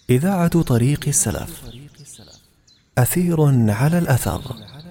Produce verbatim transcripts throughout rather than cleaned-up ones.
إذاعة طريق السلف. أثير على الأثر.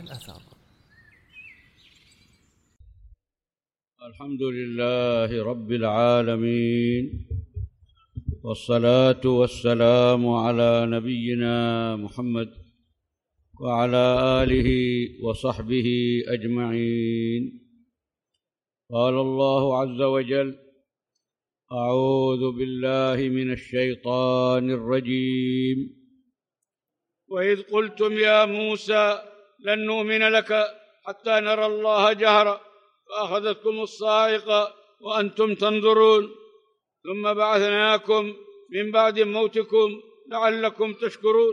الحمد لله رب العالمين، والصلاة والسلام على نبينا محمد وعلى آله وصحبه أجمعين. قال الله عز وجل: أعوذ بالله من الشيطان الرجيم. وإذ قلتم يا موسى لن نؤمن لك حتى نرى الله جهرا فأخذتكم الصاعقة وأنتم تنظرون ثم بعثناكم من بعد موتكم لعلكم تشكرون.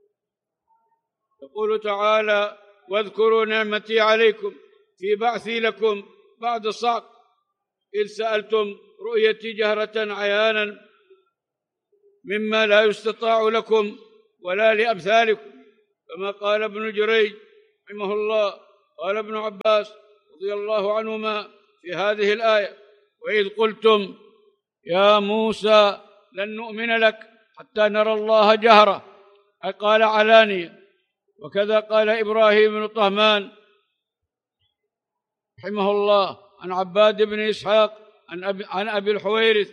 يقول تعالى: واذكروا نعمتي عليكم في بعثي لكم بعد صعق إذ سألتم رؤيتي جهرة عيانا مما لا يستطاع لكم ولا لأمثالكم، كما قال ابن جريج رحمه الله. قال ابن عباس رضي الله عنهما في هذه الآية: وإذ قلتم يا موسى لن نؤمن لك حتى نرى الله جهرة، أي قال علانية. وكذا قال إبراهيم بن طهمان رحمه الله عن عباد بن إسحاق عن أبي, عن أبي الحويرث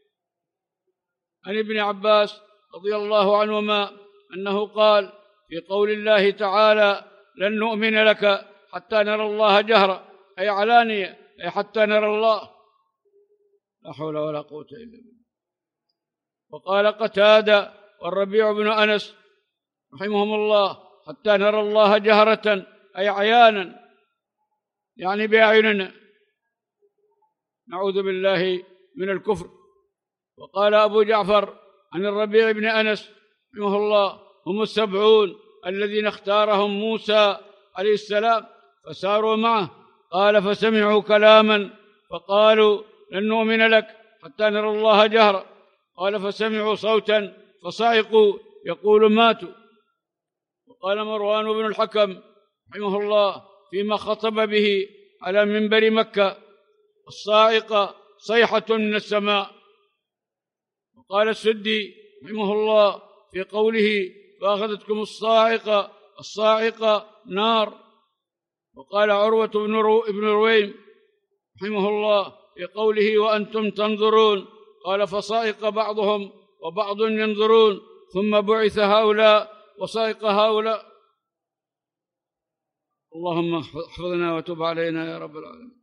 عن ابن عباس رضي الله عنهما أنه قال في قول الله تعالى: لن نؤمن لك حتى نرى الله جهرا، أي علانية، أي حتى نرى الله. لا حول ولا قوة إلا بالله. وقال قتادة والربيع بن أنس رحمهم الله: حتى نرى الله جهرة، أي عيانا، يعني بأعيننا، نعوذ بالله من الكفر. وقال أبو جعفر عن الربيع بن أنس رحمه الله: هم السبعون الذين اختارهم موسى عليه السلام فساروا معه. قال: فسمعوا كلاما فقالوا لن نؤمن لك حتى نرى الله جهرا. قال: فسمعوا صوتا فصعقوا يقول ماتوا. وقال مروان بن الحكم رحمه الله فيما خطب به على منبر مكة: الصاعقة صيحة من السماء. وقال السدي رحمه الله في قوله: فأخذتكم الصاعقة، الصاعقة نار. وقال عروة بن رويم رحمه الله في قوله: وأنتم تنظرون، قال: فصائق بعضهم وبعض ينظرون ثم بعث هؤلاء وصائق هؤلاء. اللهم احفظنا وتب علينا يا رب العالمين.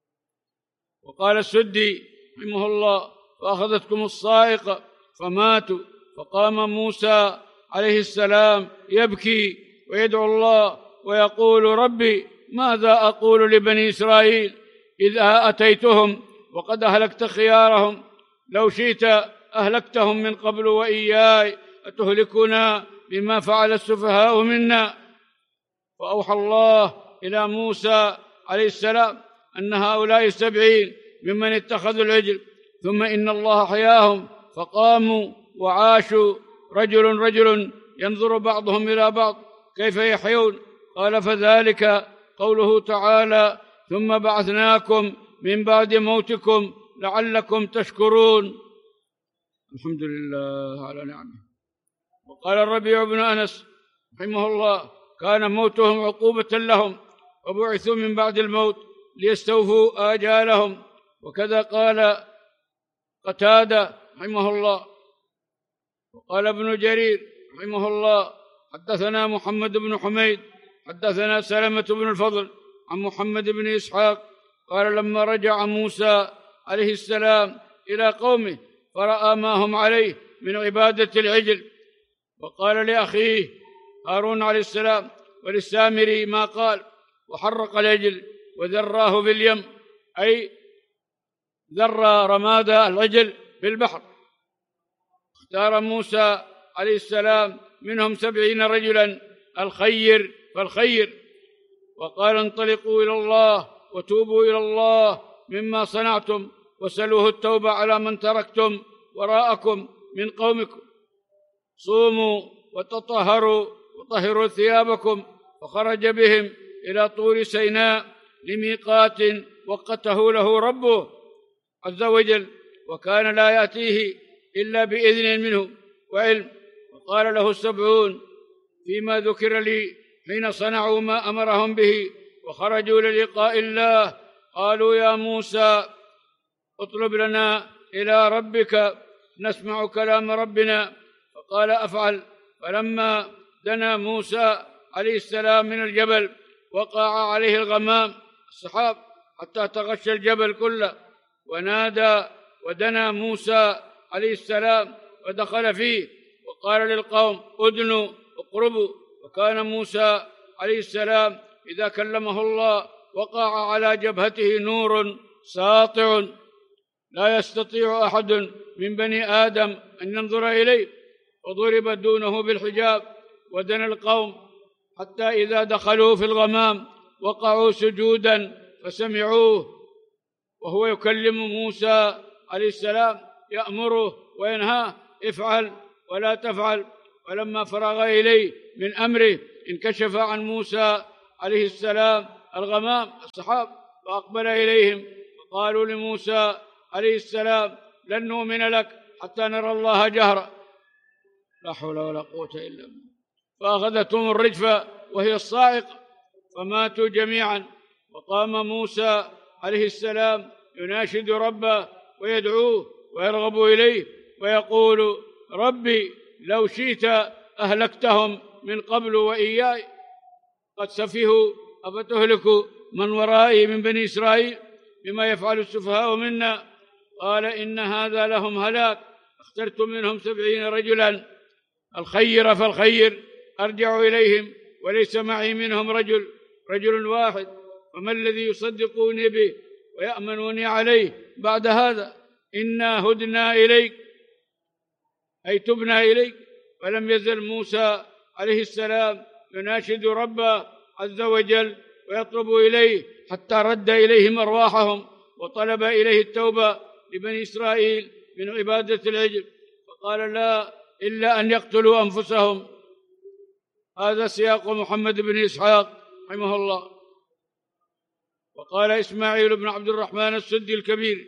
وقال السدي رحمه الله: فأخذتكم الصاعقة فماتوا، فقام موسى عليه السلام يبكي ويدعو الله ويقول: ربي ماذا أقول لبني إسرائيل إذا أتيتهم وقد أهلكت خيارهم؟ لو شئت أهلكتهم من قبل وإياي، أتهلكنا بما فعل السفهاء منا؟ فأوحى الله إلى موسى عليه السلام أن هؤلاء السبعين ممن اتخذوا العجل، ثم إن الله حياهم فقاموا وعاشوا رجل رجل ينظر بعضهم إلى بعض كيف يحيون. قال: فذلك قوله تعالى: ثم بعثناكم من بعد موتكم لعلكم تشكرون. الحمد لله على نعمه. وقال الربيع بن أنس رحمه الله: كان موتهم عقوبة لهم وبعثوا من بعد الموت ليستوفوا آجالهم. وكذا قال قتادة رحمه الله. وقال ابن جرير رحمه الله: حدثنا محمد بن حميد حدثنا سلمة بن الفضل عن محمد بن إسحاق قال: لما رجع موسى عليه السلام إلى قومه فرأى ما هم عليه من عبادة العجل، وقال لأخيه هارون عليه السلام وللسامري ما قال، وحرق العجل وذراه في اليم، أي ذر رماد العجل في البحر. اختار موسى عليه السلام منهم سبعين رجلا الخير فالخير، وقال: انطلقوا إلى الله وتوبوا إلى الله مما صنعتم وسلوه التوبة على من تركتم وراءكم من قومكم. صوموا وتطهروا وطهروا ثيابكم. فخرج بهم إلى طور سيناء لميقات وقته له ربه عز وجل، وكان لا يأتيه إلا بإذن منه وعلم. وقال له السبعون فيما ذكر لي حين صنعوا ما أمرهم به وخرجوا للقاء الله، قالوا يا موسى اطلب لنا إلى ربك نسمع كلام ربنا، فقال أفعل. فلما دنا موسى عليه السلام من الجبل وقع عليه الغمام السحاب حتى تغشى الجبل كله، ونادى ودنا موسى عليه السلام ودخل فيه وقال للقوم ادنوا اقربوا. وكان موسى عليه السلام إذا كلمه الله وقع على جبهته نور ساطع لا يستطيع أحد من بني آدم أن ينظر إليه، وضرب دونه بالحجاب. ودنا القوم حتى إذا دخلوا في الغمام وقعوا سجودا فسمعوه وهو يكلم موسى عليه السلام يأمره وينهاه افعل ولا تفعل. ولما فرغ إليه من أمره انكشف عن موسى عليه السلام الغمام السحاب فأقبل إليهم، وقالوا لموسى عليه السلام لن نؤمن لك حتى نرى الله جهرا. لا حول ولا قوة إلا بالله. فأخذتهم الرجفة وهي الصاعقة فماتوا جميعا. وقام موسى عليه السلام يناشد ربه ويدعوه ويرغب إليه ويقول ربي لو شئت أهلكتهم من قبل وإياي، قد سفهوا أفتهلك من ورائي من بني إسرائيل بما يفعل السفهاء منا. قال إن هذا لهم هلاك، اخترت منهم سبعين رجلا الخير فالخير أرجع إليهم وليس معي منهم رجل رجل واحد، فما الذي يصدقوني به ويأمنوني عليه بعد هذا؟ إنا هدنا إليك أي تبنا إليك. فلم يزل موسى عليه السلام يناشد ربه عز وجل ويطلب إليه حتى رد إليهم أرواحهم وطلب إليه التوبة لبني إسرائيل من عبادة العجل، فقال لا إلا أن يقتلوا أنفسهم. هذا سياق محمد بن إسحاق رحمه الله. وقال إسماعيل بن عبد الرحمن السدي الكبير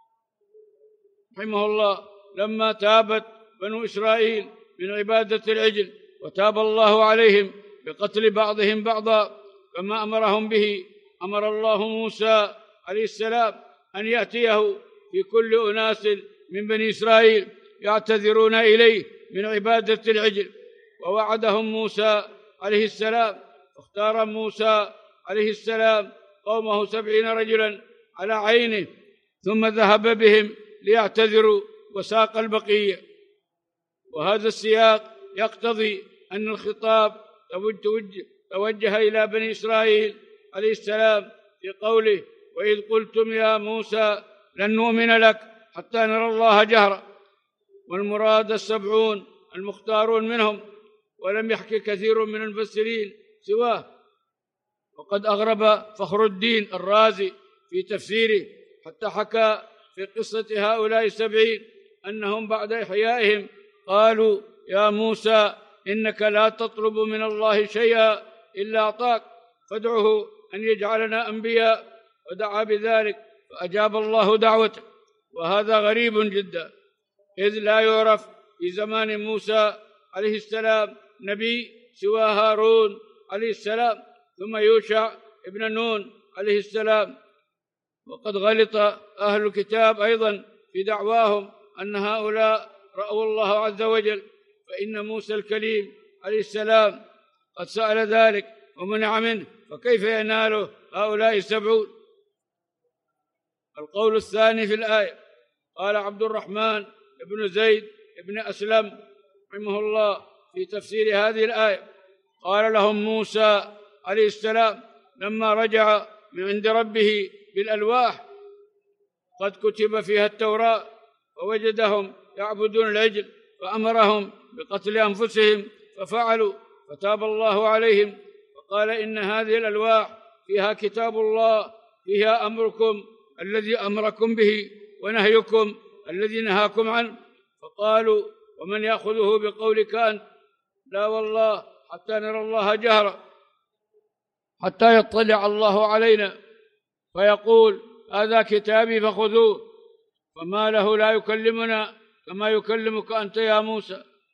رحمه الله لما تابت بنو إسرائيل من عبادة العجل وتاب الله عليهم بقتل بعضهم بعضا كما أمرهم به، أمر الله موسى عليه السلام أن يأتيه في كل أناس من بني إسرائيل يعتذرون إليه من عبادة العجل، ووعدهم موسى عليه السلام. فاختار موسى عليه السلام قومه سبعين رجلا على عينه ثم ذهب بهم ليعتذروا وساق البقية. وهذا السياق يقتضي أن الخطاب توجه إلى بني إسرائيل عليه السلام في قوله وإذ قلتم يا موسى لن نؤمن لك حتى نرى الله جهرا، والمراد السبعون المختارون منهم، ولم يحكي كثير من المفسرين سواه. وقد أغرب فخر الدين الرازي في تفسيره حتى حكى في قصة هؤلاء السبعين أنهم بعد إحيائهم قالوا يا موسى إنك لا تطلب من الله شيئا إلا أعطاك فادعه أن يجعلنا أنبياء، ودعا بذلك فأجاب الله دعوته. وهذا غريب جدا، إذ لا يعرف في زمان موسى عليه السلام نبي سوى هارون عليه السلام ثم يوشع ابن نون عليه السلام. وقد غلط أهل الكتاب أيضا في دعواهم أن هؤلاء رأوا الله عز وجل، فإن موسى الكليم عليه السلام قد سأل ذلك ومنع منه، فكيف يناله هؤلاء السبعون؟ القول الثاني في الآية قال عبد الرحمن بن زيد بن أسلم رحمه الله في تفسير هذه الآية قال لهم موسى عليه السلام لما رجع من عند ربه بالألواح قد كتب فيها التوراة ووجدهم يعبدون العجل فأمرهم بقتل أنفسهم ففعلوا، فتاب الله عليهم وقال إن هذه الألواح فيها كتاب الله، فيها أمركم الذي أمركم به ونهيكم الذي نهاكم عنه. فقالوا ومن يأخذه بقولك أنت؟ لا والله حتى نرى الله جهرا، حتى يطلع الله علينا فيقول هذا كتابي فخذوه، فما له لا يكلمنا كما يكلمك أنت يا موسى.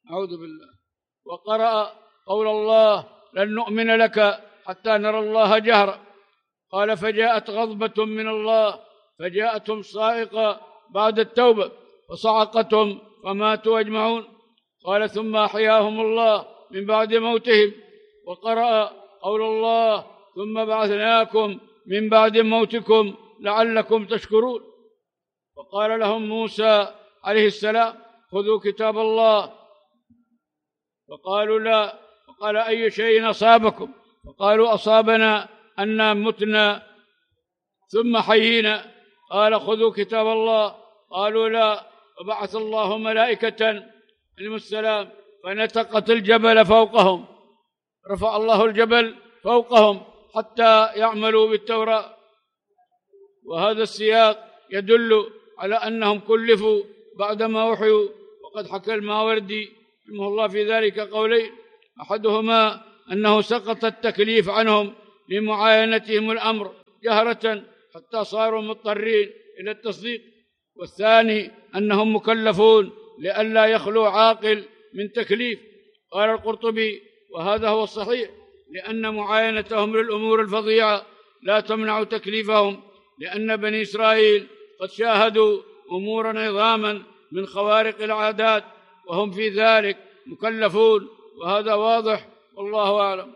أعوذ بالله. وقرأ قول الله: لن نؤمن لك حتى نرى الله جهرا. قال: فجاءت غضبة من الله فجاءتهم صاعقة بعد التوبة فصعقتهم فماتوا أجمعون. قال: ثم أحياهم الله من بعد موتهم. وقرأ قول الله: ثم بعثناكم من بعد موتكم لعلكم تشكرون. وقال لهم موسى عليه السلام: خذوا كتاب الله. فقالوا: لا. فقال: أي شيء أصابكم؟ فقالوا: أصابنا أننا متنا ثم حيينا. قال: خذوا كتاب الله. قالوا: لا. فبعث الله ملائكة عليهم السلام فنتقت الجبل فوقهم، رفع الله الجبل فوقهم حتى يعملوا بالتوراة. وهذا السياق يدل على أنهم كلفوا بعدما وحيوا. وقد حكى الماوردي رحمه الله في ذلك قولين: أحدهما أنه سقط التكليف عنهم لمعاينتهم الأمر جهرة حتى صاروا مضطرين إلى التصديق، والثاني أنهم مكلفون لئلا يخلو عاقل من تكليف. قال القرطبي: وهذا هو الصحيح، لأن معاينتهم للأمور الفظيعة لا تمنع تكليفهم، لأن بني إسرائيل قد شاهدوا أمورا عظاما من خوارق العادات وهم في ذلك مكلفون، وهذا واضح والله أعلم.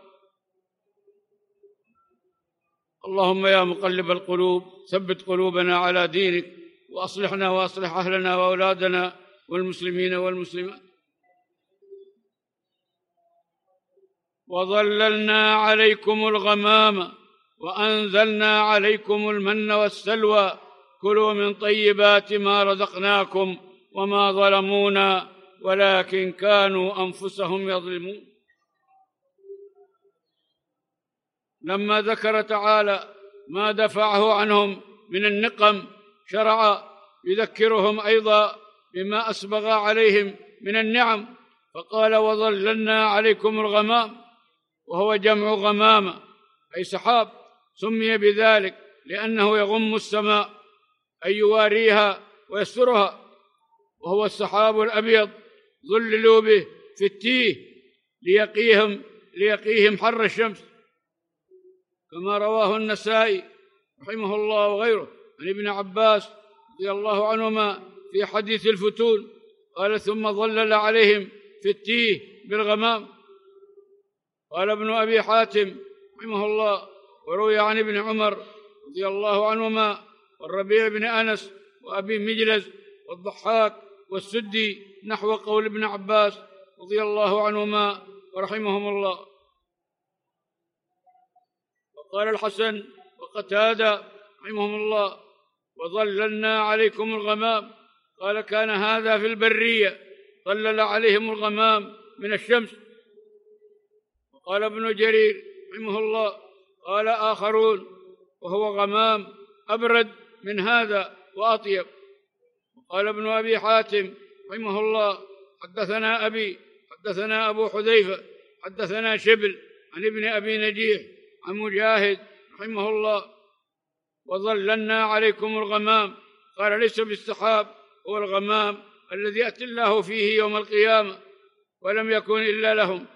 اللهم يا مقلب القلوب ثبت قلوبنا على دينك، وأصلحنا وأصلح أهلنا وأولادنا والمسلمين والمسلمات. وظللنا عليكم الغمام وأنزلنا عليكم المن والسلوى كلوا من طيبات ما رزقناكم وما ظلمونا ولكن كانوا أنفسهم يظلمون. لما ذكر تعالى ما دفعه عنهم من النقم شرع يذكرهم أيضا بما أسبغ عليهم من النعم، فقال: وظللنا عليكم الغمام، وهو جمع غمامة أي سحاب، سمي بذلك لأنه يغم السماء أي يواريها ويسترها، وهو السحاب الأبيض ظللوا به في التيه ليقيهم, ليقيهم حر الشمس، كما رواه النسائي رحمه الله وغيره عن ابن عباس رضي الله عنهما في حديث الفتون، قال: ثم ظلل عليهم في التيه بالغمام. قال ابن أبي حاتم رحمه الله: وروي عن ابن عمر رضي الله عنهما والربيع بن أنس وأبي مجلز والضحاك والسدي نحو قول ابن عباس رضي الله عنهما ورحمهم الله. وقال الحسن وقتادة رحمهم الله: وظللنا عليكم الغمام، قال: كان هذا في البرية، ظلل عليهم الغمام من الشمس. وقال ابن جرير رحمه الله: قال آخرون: وهو غمام أبرد من هذا وأطيب. وقال ابن أبي حاتم رحمه الله: حدثنا أبي حدثنا أبو حذيفة حدثنا شبل عن ابن أبي نجيح عن مجاهد رحمه الله: وظللنا عليكم الغمام، قال: ليس بالسحاب، هو الغمام الذي يأتي الله فيه يوم القيامة، ولم يكن إلا لهم.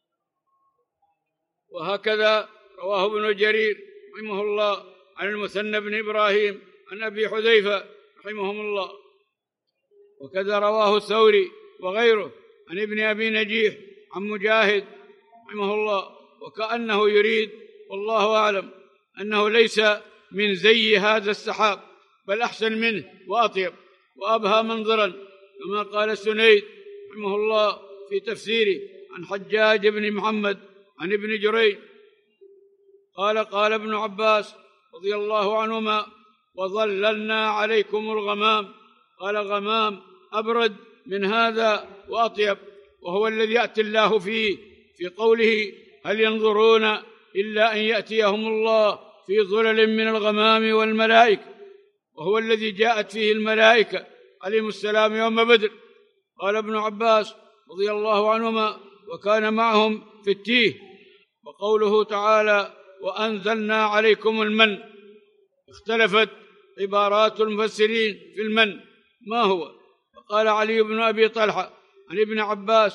وهكذا رواه ابن جرير رحمه الله عن المثنى بن إبراهيم عن أبي حذيفة رحمهم الله. وكذا رواه الثوري وغيره عن ابن أبي نجيح عن مجاهد رحمه الله، وكأنه يريد والله أعلم أنه ليس من زي هذا السحاب، بل أحسن منه وأطيب وأبهى منظرا، كما قال السنيد رحمه الله في تفسيره عن حجاج بن محمد عن ابن جريج قال: قال ابن عباس رضي الله عنهما: وظللنا عليكم الغمام، قال: غمام أبرد من هذا وأطيب، وهو الذي يأتي الله فيه في قوله: هل ينظرون إلا أن يأتيهم الله في ظلل من الغمام والملائكة، وهو الذي جاءت فيه الملائكة عليهم السلام يوم بدر. قال ابن عباس رضي الله عنهما: وكان معهم في التيه. وقوله تعالى: وأنزلنا عليكم المن، اختلفت عبارات المفسرين في المن ما هو. فقال علي بن أبي طلحة عن ابن عباس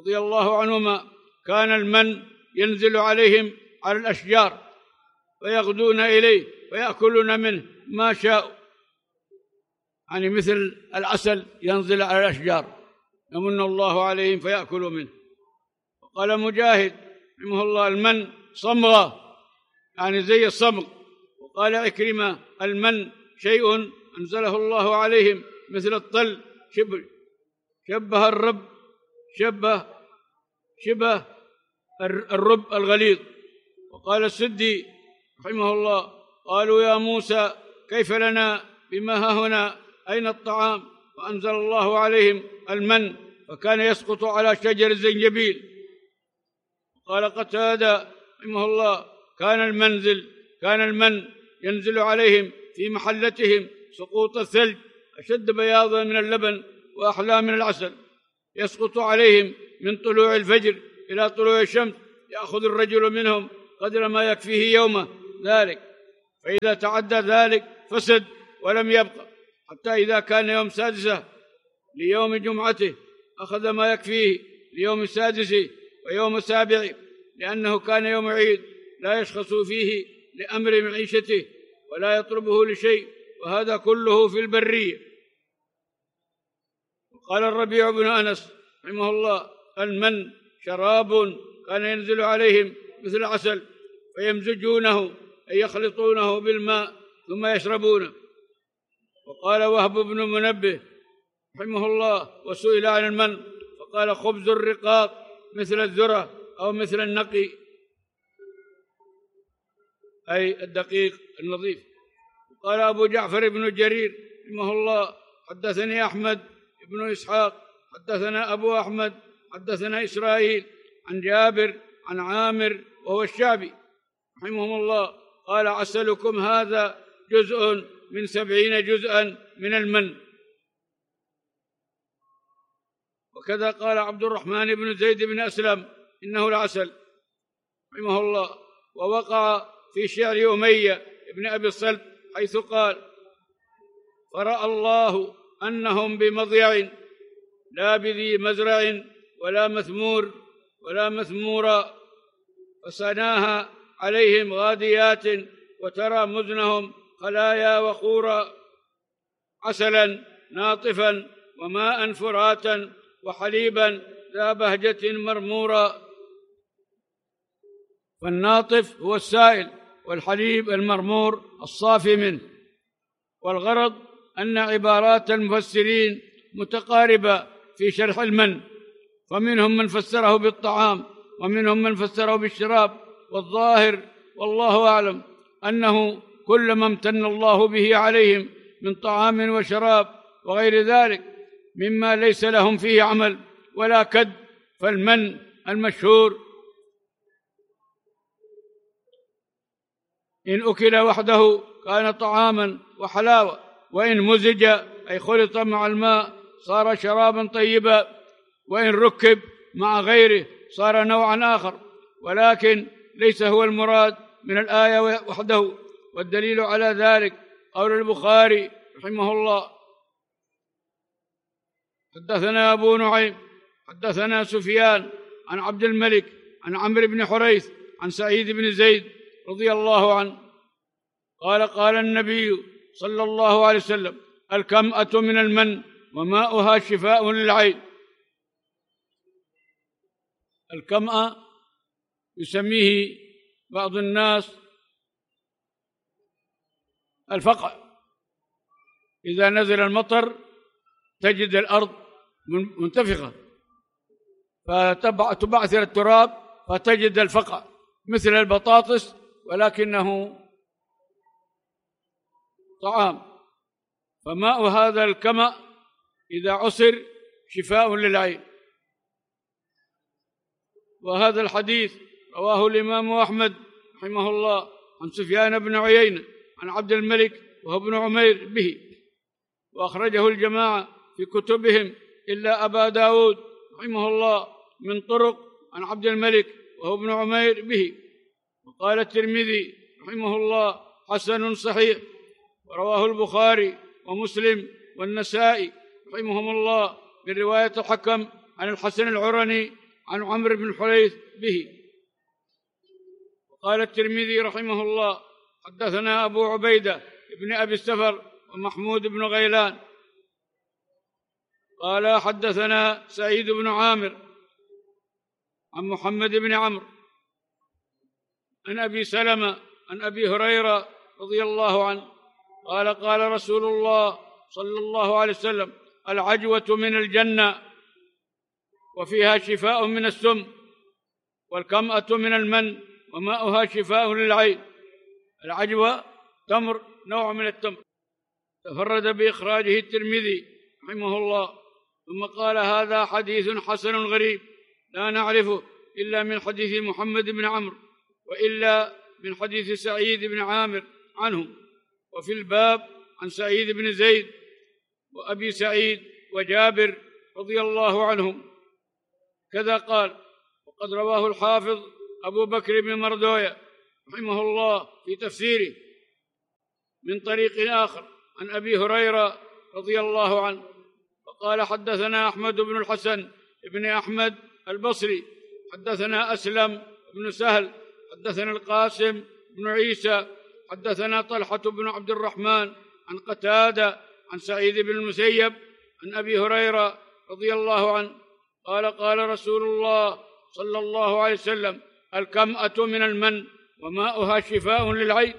رضي الله عنهما كان المن ينزل عليهم على الأشجار فيغدون إليه ويأكلون منه ما شاءوا، يعني مثل العسل ينزل على الأشجار يمن الله عليهم فيأكلوا منه. وقال مجاهد رحمه الله المن صمغة، يعني زي الصمغ. وقال عكرمة المن شيء أنزله الله عليهم مثل الطل، شبه شبه الرب شبه شبه الرب الغليظ. وقال السدي رحمه الله قالوا يا موسى كيف لنا بما هاهنا أين الطعام؟ فأنزل الله عليهم المن فكان يسقط على شجر الزنجبيل. قال قتادة رحمه الله كان المنزل كان المن ينزل عليهم في محلتهم سقوط الثلج أشد بياضا من اللبن وأحلى من العسل، يسقط عليهم من طلوع الفجر إلى طلوع الشمس، يأخذ الرجل منهم قدر ما يكفيه يومه ذلك، فإذا تعدى ذلك فسد ولم يبقى، حتى إذا كان يوم سادسة ليوم جمعته أخذ ما يكفيه ليوم السادس ويوم السابع، لأنه كان يوم عيد لا يشخص فيه لأمر معيشته ولا يطلبه لشيء، وهذا كله في البرية. قال الربيع بن أنس رحمه الله المن شراب كان ينزل عليهم مثل العسل فيمزجونه أي يخلطونه بالماء ثم يشربونه. وقال وهب بن منبه رحمه الله وسئل عن المن فقال خبز الرقاق مثل الذرة أو مثل النقي أي الدقيق النظيف. قال أبو جعفر بن جرير رحمه الله حدثني أحمد بن إسحاق حدثنا أبو أحمد حدثنا إسرائيل عن جابر عن عامر وهو الشعبي رحمهم الله قال عسلكم هذا جزء من سبعين جزءا من المن. وكذا قال عبد الرحمن بن زيد بن أسلم إنه العسل رحمه الله. ووقع في شعر أمية ابن أبي الصلت حيث قال فرأى الله أنهم بمضيع لا بذي مزرع ولا مثمور ولا مثمورا فسناها عليهم غاديات وترى مزنهم خلايا وخورا عسلا ناطفا وماء فراتا وحليبا ذا بهجة مرمورا. فالناطف هو السائل والحليب المرمور الصافي منه. والغرض أن عبارات المفسرين متقاربة في شرح المن، فمنهم من فسره بالطعام ومنهم من فسره بالشراب، والظاهر والله أعلم أنه كل ما امتن الله به عليهم من طعام وشراب وغير ذلك مما ليس لهم فيه عمل ولا كد، فالمن المشهور إن أكل وحده كان طعاما وحلاوة، وإن مزج أي خلط مع الماء صار شرابا طيبا، وإن ركب مع غيره صار نوعا آخر، ولكن ليس هو المراد من الآية وحده. والدليل على ذلك قول البخاري رحمه الله حدثنا أبو نعيم حدثنا سفيان عن عبد الملك عن عمرو بن حريث عن سعيد بن زيد رضي الله عنه قال قال النبي صلى الله عليه وسلم الكمأة من المن وماؤها شفاء للعين. الكمأة يسميه بعض الناس الفقع، إذا نزل المطر تجد الأرض منتفخة فتبعثر التراب فتجد الفقع مثل البطاطس ولكنه طعام. فماء هذا الكمأ إذا عصر شفاء للعين. وهذا الحديث رواه الإمام أحمد رحمه الله عن سفيان بن عيينة عن عبد الملك وهو ابن عمير به، وأخرجه الجماعة في كتبهم إلا أبا داود رحمه الله من طرق عن عبد الملك وهو ابن عمير به. وقال الترمذي رحمه الله حسن صحيح. ورواه البخاري ومسلم والنسائي رحمهم الله من رواية الحكم عن الحسن العرني عن عمرو بن الحريث به. وقال الترمذي رحمه الله: حدثنا أبو عبيدة ابن أبي السفر ومحمود بن غيلان قال حدثنا سعيد بن عامر عن محمد بن عمرو عن أبي سلمة عن أبي هريرة رضي الله عنه قال: قال رسول الله صلى الله عليه وسلم: العجوة من الجنة وفيها شفاء من السم، والكمأة من المن وماؤها شفاء للعين. العجوة تمر، نوع من التمر، تفرد بإخراجه الترمذي رحمه الله، ثم قال: هذا حديث حسن غريب لا نعرفه إلا من حديث محمد بن عمرو، وإلا من حديث سعيد بن عامر عنه، وفي الباب عن سعيد بن زيد وأبي سعيد وجابر رضي الله عنهم. كذا قال: وقد رواه الحافظ أبو بكر بن مردوية رحمه الله في تفسيره من طريق آخر عن أبي هريرة رضي الله عنه، وقال: حدثنا أحمد بن الحسن بن أحمد البصري حدثنا أسلم بن سهل حدثنا القاسم بن عيسى حدثنا طلحة بن عبد الرحمن عن قتادة عن سعيد بن المسيب عن أبي هريرة رضي الله عنه قال: قال رسول الله صلى الله عليه وسلم: الكمأة من المن وماؤها شفاء للعين.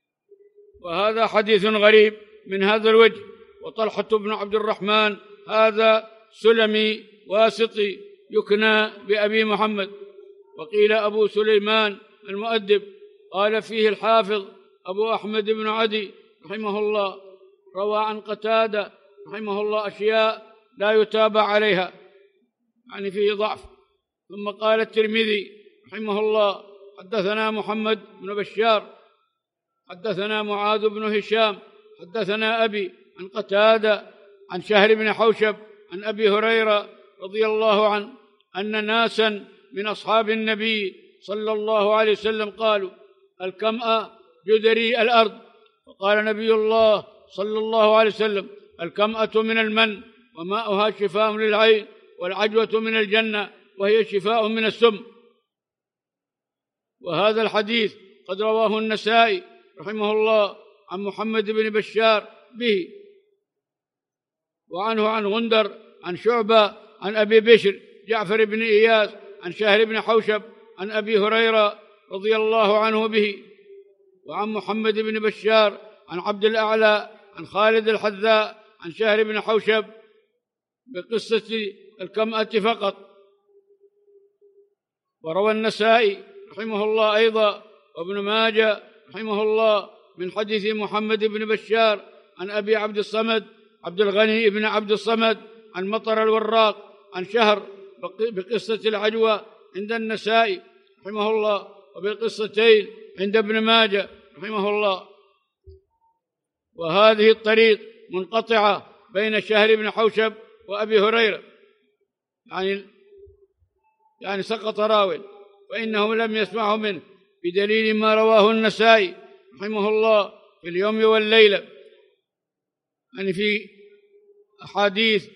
وهذا حديث غريب من هذا الوجه. وطلحة بن عبد الرحمن هذا سلمي واسطي يكنى بأبي محمد، وقيل أبو سليمان المؤدب. قال فيه الحافظ أبو أحمد بن عدي رحمه الله: روى عن قتادة رحمه الله أشياء لا يتابع عليها، يعني فيه ضعف. ثم قال الترمذي رحمه الله: حدثنا محمد بن بشار حدثنا معاذ بن هشام حدثنا أبي عن قتادة عن شهر بن حوشب عن أبي هريرة رضي الله عنه أن ناسا من أصحاب النبي صلى الله عليه وسلم قالوا: الكمأة جدري الأرض. فقال نبي الله صلى الله عليه وسلم: الكمأة من المن وماؤها شفاء للعين، والعجوة من الجنة وهي شفاء من السم. وهذا الحديث قد رواه النسائي رحمه الله عن محمد بن بشار به، وعنه عن غندر عن شعبة عن أبي بشر جعفر بن إياس عن شهر بن حوشب عن أبي هريرة رضي الله عنه به، وعن محمد بن بشار عن عبد الأعلى عن خالد الحذاء عن شهر بن حوشب بقصة الكمأة فقط. وروى النسائي رحمه الله أيضا وابن ماجه رحمه الله من حديث محمد بن بشار عن أبي عبد الصمد عبد الغني بن عبد الصمد عن مطر الوراق عن شهر بقصة العجوة عند النسائي رحمه الله، وبالقصتين عند ابن ماجه رحمه الله. وهذه الطريق منقطعة بين شهر بن حوشب وأبي هريرة، يعني يعني سقط راو وإنه لم يسمعه منه، بدليل ما رواه النسائي رحمه الله في اليوم والليلة، يعني في أحاديث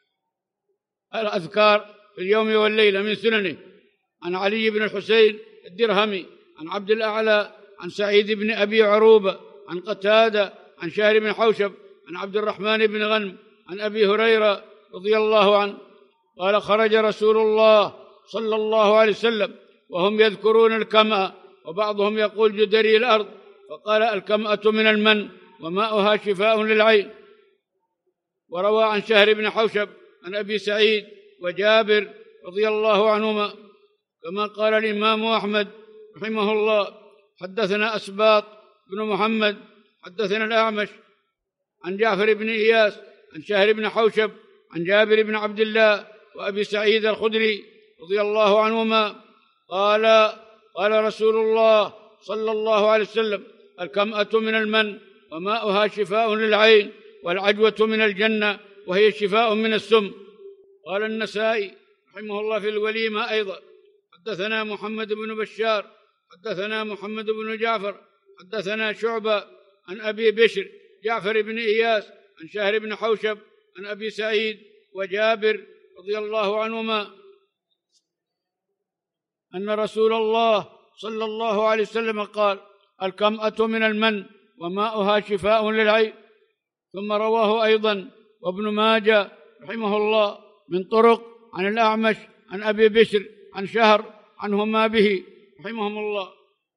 الأذكار في اليوم والليلة من سننه، عن علي بن الحسين الدرهمي عن عبد الأعلى عن سعيد بن أبي عروبة عن قتادة عن شهر بن حوشب عن عبد الرحمن بن غنم عن أبي هريرة رضي الله عنه قال: خرج رسول الله صلى الله عليه وسلم وهم يذكرون الكمأة، وبعضهم يقول جدري الأرض، فقال: الكمأة من المن وماؤها شفاء للعين. وروى عن شهر بن حوشب عن أبي سعيد وجابر رضي الله عنهما، كما قال الإمام أحمد رحمه الله: حدثنا أسباط بن محمد حدثنا الأعمش عن جعفر بن إياس عن شهر بن حوشب عن جابر بن عبد الله وأبي سعيد الخدري رضي الله عنهما قال: قال رسول الله صلى الله عليه وسلم: الكمأة من المن وماؤها شفاء للعين، والعجوة من الجنة وهي شفاء من السم. قال النسائي رحمه الله في الوليمة أيضا: حدثنا محمد بن بشار حدثنا محمد بن جعفر حدثنا شعبة عن أبي بشر جعفر بن إياس عن شهر بن حوشب عن أبي سعيد وجابر رضي الله عنهما أن رسول الله صلى الله عليه وسلم قال: الكمأة من المن وماؤها شفاء للعين. ثم رواه أيضا وابن ماجه رحمه الله من طرق عن الأعمش عن أبي بشر عن شهر عنهما به رحمهم الله.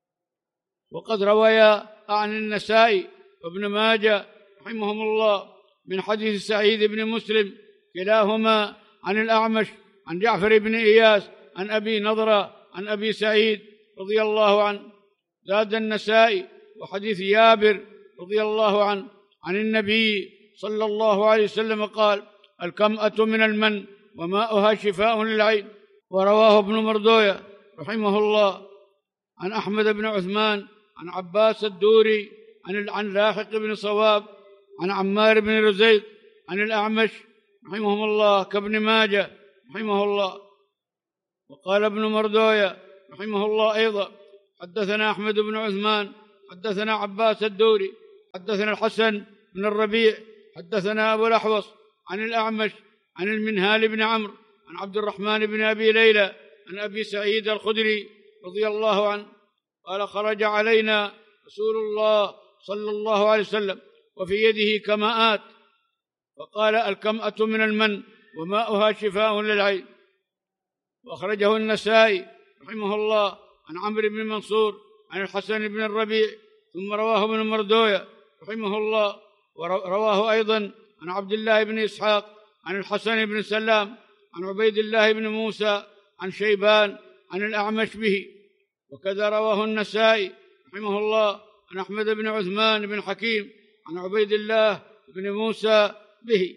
وقد رويا عن النسائي وابن ماجه رحمهم الله من حديث سعيد بن مسلم كلاهما عن الأعمش عن جعفر بن إياس عن أبي نضرة عن أبي سعيد رضي الله عنه. زاد النسائي: وحديث جابر رضي الله عنه عن النبي صلى الله عليه وسلم قال: الكمأة من المن وماؤها شفاء للعين. ورواه ابن مردوية رحمه الله عن أحمد بن عثمان عن عباس الدوري عن عن لاحق بن صواب عن عمار بن رزيق عن الأعمش رحمهم الله كابن ماجه رحمه الله. وقال ابن مردوية رحمه الله أيضا: حدثنا أحمد بن عثمان حدثنا عباس الدوري حدثنا الحسن بن الربيع حدثنا أبو الأحوص عن الأعمش عن المنهال بن عمرو عن عبد الرحمن بن أبي ليلى عن أبي سعيد الخدري رضي الله عنه قال: خرج علينا رسول الله صلى الله عليه وسلم وفي يده كماءات، فقال: الكمأة من المن وماؤها شفاء للعين. وأخرجه النسائي رحمه الله عن عمرو بن منصور عن الحسن بن الربيع. ثم رواه ابن مردوية رحمه الله ورواه أيضا عن عبد الله بن إسحاق عن الحسن بن سلام عن عبيد الله بن موسى عن شيبان عن الأعمش به. وكذا رواه النسائي رحمه الله عن أحمد بن عثمان بن حكيم عن عبيد الله بن موسى به.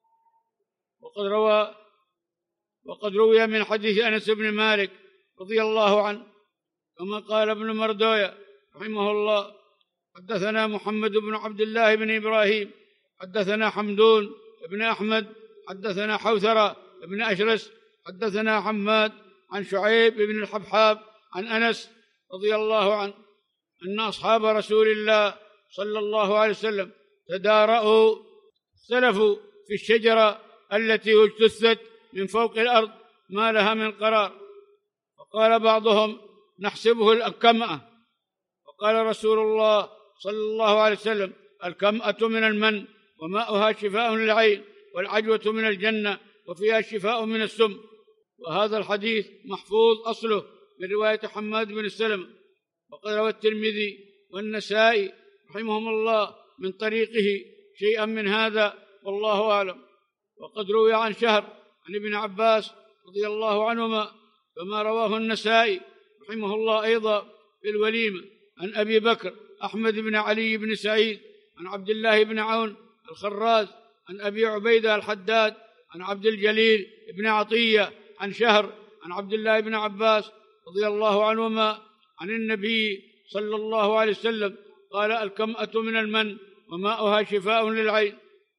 وقد روى وقد روي من حديث أنس بن مالك رضي الله عنه كما قال ابن مردوية رحمه الله: حدثنا محمد بن عبد الله بن إبراهيم حدثنا حمدون بن أحمد حدثنا حوثرة بن أشرس حدثنا حماد عن شعيب بن الحبحاب عن أنس رضي الله عنه أن أصحاب رسول الله صلى الله عليه وسلم تدارأوا اختلفوا في الشجرة التي اجتثت من فوق الأرض ما لها من قرار. فقال بعضهم: نحسبه الكمأة. وقال رسول الله صلى الله عليه وسلم: الكمأة من المن وماؤها شفاء للعين، والعجوة من الجنة وفيها شفاء من السم. وهذا الحديث محفوظ أصله من رواية حماد بن سلمة. وقد روى الترمذي والنسائي رحمهم الله من طريقه شيئا من هذا والله أعلم. وقد روي عن شهر عن ابن عباس رضي الله عنهما كما رواه النسائي رحمه الله أيضا في الوليمة عن أبي بكر أحمد بن علي بن سعيد عن عبد الله بن عون الخراز عن أبي عبيدة الحداد عن عبد الجليل بن عطية عن شهر عن عبد الله بن عباس رضي الله عنهما عن النبي صلى الله عليه وسلم قال: الكمأة من المن وماؤها شفاء للعين.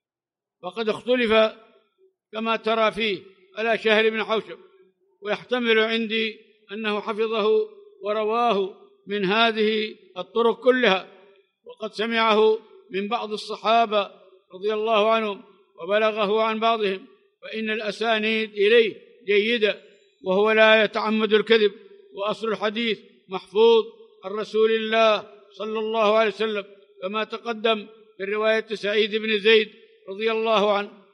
وقد اختلف كما ترى فيه على شهر بن حوشب، ويحتمل عندي أنه حفظه ورواه من هذه الطرق كلها، وقد سمعه من بعض الصحابة رضي الله عنهم وبلغه عن بعضهم، فإن الأسانيد إليه جيدة وهو لا يتعمد الكذب، وأصل الحديث محفوظ عن رسول الله صلى الله عليه وسلم كما تقدم في رواية سعيد بن زيد رضي الله عنه.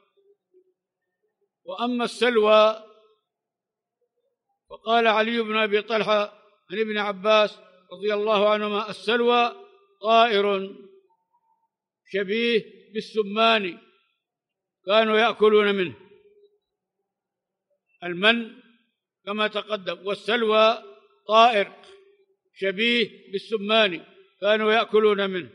وأما السلوى فقال علي بن أبي طلحة عن ابن عباس رضي الله عنهما: السلوى طائر شبيه بالسمان كانوا يأكلون منه. المن كما تقدم، والسلوى طائر شبيه بالسمان كانوا يأكلون منه.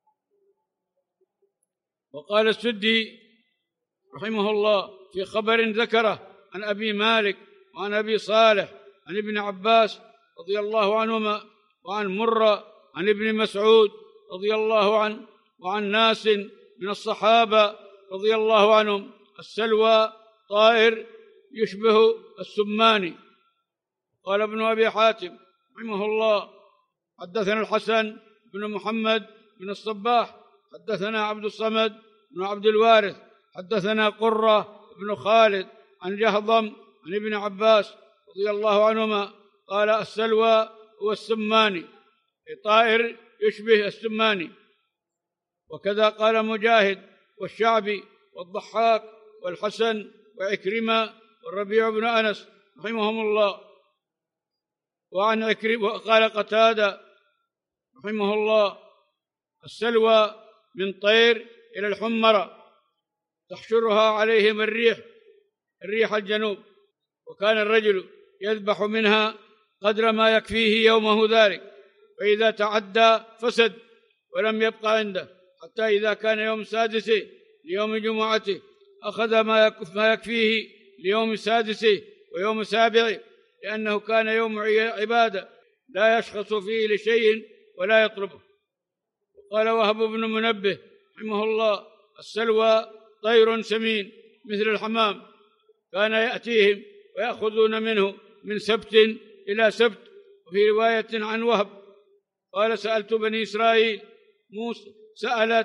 وقال السدي رحمه الله في خبر ذكره عن أبي مالك وعن أبي صالح عن ابن عباس رضي الله عنهما وعن مرة عن ابن مسعود رضي الله عنه وعن ناس من الصحابة رضي الله عنهم: السلوى طائر يشبه السماني. قال ابن أبي حاتم رحمه الله: حدثنا الحسن بن محمد بن الصباح حدثنا عبد الصمد بن عبد الوارث حدثنا قرة بن خالد عن جهضم عن ابن عباس رضي الله عنهما قال السلوى هو السماني، طائر يشبه السماني. وكذا قال مجاهد والشعبي والضحاك والحسن وعكرمة والربيع بن أنس رحمهم الله. وعن عكرمة قال قتادة رحمه الله: السلوى من طير إلى الحمرة تحشرها عليهم الريح الريح الجنوب، وكان الرجل يذبح منها قدر ما يكفيه يومه ذلك، فإذا تعدى فسد ولم يبقى عنده، حتى إذا كان يوم سادسه ليوم جمعته أخذ ما يكفيه ليوم سادسه ويوم سابعه، لأنه كان يوم عبادة لا يشخص فيه لشيء ولا يطلبه. وقال وهب بن منبه رحمه الله: السلوى طير سمين مثل الحمام، كان يأتيهم ويأخذون منه من سبت إلى سبت. وفي رواية عن وهب قال: سألت بني إسرائيل موسى سألت